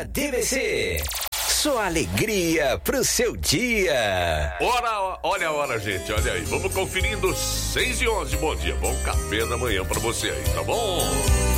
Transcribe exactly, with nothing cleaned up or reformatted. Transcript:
Dia D B C. Sua alegria pro seu dia. Ora, olha a hora, gente, olha aí. Vamos conferindo seis e onze. Bom dia, bom café da manhã pra você aí, tá bom?